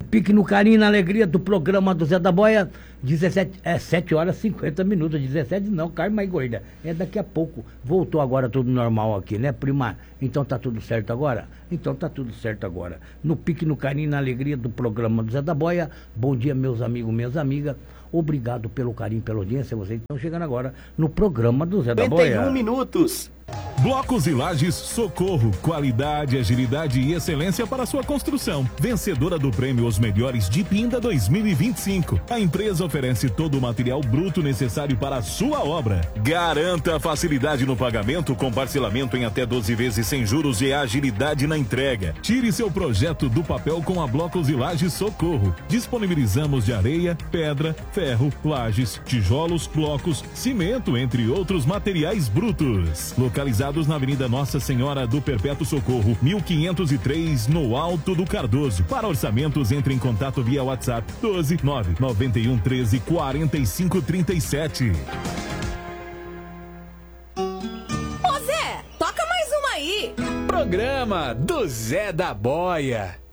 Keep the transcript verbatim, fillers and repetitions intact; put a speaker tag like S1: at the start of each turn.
S1: Pique no carinho, na alegria do programa do Zé da Boia, dezessete, é sete horas e cinquenta minutos, dezessete não, carne mais gorda. É daqui a pouco. Voltou agora tudo normal aqui, né, prima? Então tá tudo certo agora? Então tá tudo certo agora. No Pique no carinho, na alegria do programa do Zé da Boia. Bom dia, meus amigos, minhas amigas. Obrigado pelo carinho, pela audiência. Vocês estão chegando agora no programa do Zé da Boia.
S2: cinquenta e um minutos.
S3: Blocos e Lajes Socorro, qualidade, agilidade e excelência para sua construção. Vencedora do prêmio Os Melhores de Pinda dois mil e vinte e cinco. A empresa oferece todo o material bruto necessário para a sua obra. Garanta a facilidade no pagamento com parcelamento em até doze vezes sem juros e agilidade na entrega. Tire seu projeto do papel com a Blocos e Lajes Socorro. Disponibilizamos de areia, pedra, ferro, lajes, tijolos, blocos, cimento, entre outros materiais brutos. Localizados na Avenida Nossa Senhora do Perpétuo Socorro, mil quinhentos e três, no Alto do Cardoso. Para orçamentos, entre em contato via WhatsApp doze nove nove um treze quarenta e cinco trinta e sete.
S4: Ô Zé, toca mais uma aí.
S2: Programa do Zé da Boia.